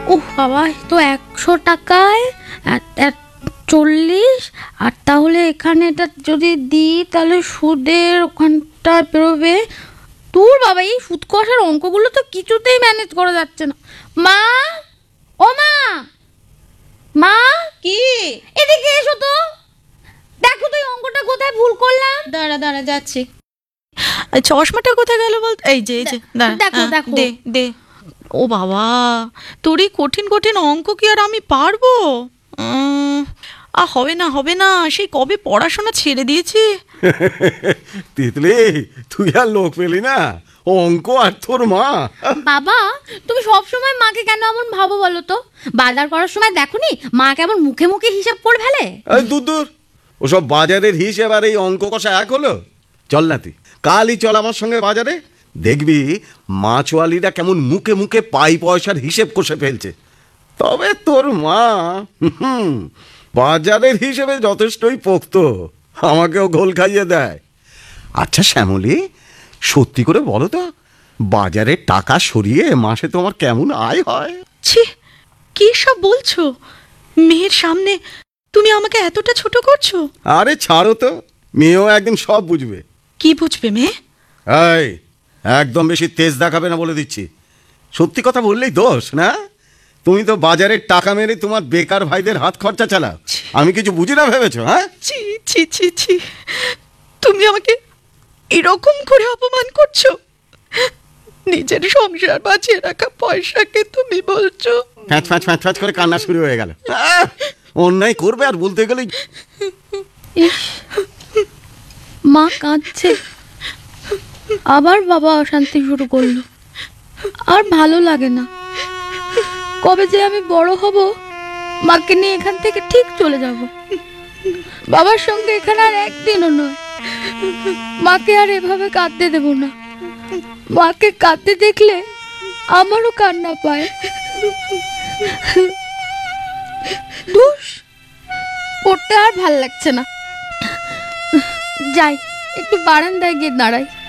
উহ বাবা, তো 100 টাকায় 40, আর তাহলে এখানে এটা যদি দিই তাহলে সুদের ওখানটা বেরোবে। তোর বাবা, এই সুদ কষার অঙ্কগুলো তো কিছুতেই ম্যানেজ করা যাচ্ছে না। মা, ও মা, মা, কি? এদিকে এসো তো, দেখো তো এই অঙ্কটা কোথায় ভুল করলাম। দাঁড়া দাঁড়া, যাচ্ছি। চশমাটা কোথায় গেল বল? এই যে দেখো দেখো, দে দে। ও বাবা, তোর এই কঠিন কঠিন অঙ্ক কি আর আমি পারবো? হবে না, সেই কবে পড়াশোনা ছেড়ে দিয়েছি। তিতলি, তুই আর লোক পেলি না, অঙ্ক আর তোর মা। বাবা তুমি সব সময় মাকে কেন এমন ভাবো বলো তো? বাজার করার সময় দেখোনি মা কেমন মুখে মুখে হিসাব করে ফেলে। দূর, ওসব বাজারের হিসেব আর এই অঙ্ক কষা এক হলো? চল না তুই কালই চল আমার সঙ্গে বাজারে, দেখবি মাছওয়ালিরা কেমন মুখে মুখে পাই পয়সার হিসেব কষে ফেলছে। তবে তোর মা বাজারের হিসেবে যথেষ্টই পোক্ত, আমাকেও ঘোল খাইয়ে দেয়। আচ্ছা শ্যামলী, সত্যি করে বলো তো, বাজারের টাকা সরিয়ে মাসে তোমার কেমন আয় হয়? ছি, কি সব বলছো? মেয়ের সামনে তুমি আমাকে এতটা ছোট করছো। আরে ছাড়ো তো, মেয়েও একদিন সব বুঝবে। কি বুঝবে মেয়ে? এই, একদম বেশি তেজ দেখাবে না বলে দিচ্ছি। সত্যি কথা বললেই দোষ না? তুমি তো বাজারের টাকা মেরে তোমার বেকার ভাইদের হাত খরচা চালাও, আমি কিছু বুঝি না ভেবেছো? হ্যাঁ, ছি ছি ছি ছি, তুমি আমাকে এরকম করে অপমান করছো? নিজের সংসার বাঁচিয়ে রাখা পয়সাকে তুমি বলছো? ফ্যাঁচ ফ্যাঁচ ফ্যাঁচ ফ্যাঁচ করে কান্না শুরু হয়ে গেল। অন্যায় করবে আর বলতে গেলে। ইস, মা কাঁদছে, আবার বাবা অশান্তি শুরু করলো। আর ভালো লাগে না। কবে যে আমি বড় হব, মাকে নিয়ে এখান থেকে ঠিক চলে যাব। বাবার সঙ্গে এখানে আর একদিনও নয়। মাকে আর এভাবে কাঁদতে দেব না। মাকে কাঁদতে দেখলে আমারও কান্না পায়। ধুস, পড়তে আর ভাল লাগছে না। যাই, একটু বারান্দায় গিয়ে দাঁড়াই।